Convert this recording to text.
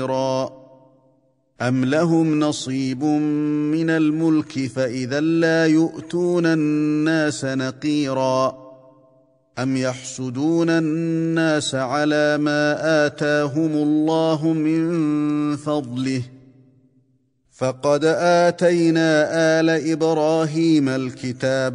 أَمْ لَهُمْ نَصِيبٌ مِّنَ الْمُلْكِ فَإِذًا لَّا يُؤْتُونَ النَّاسَ نَقِيرًا أَمْ يَحْسُدُونَ النَّاسَ عَلَىٰ مَا آتَاهُمُ اللَّهُ مِن فَضْلِهِ فَقَدْ آتَيْنَا آلَ إِبْرَاهِيمَ الْكِتَابَ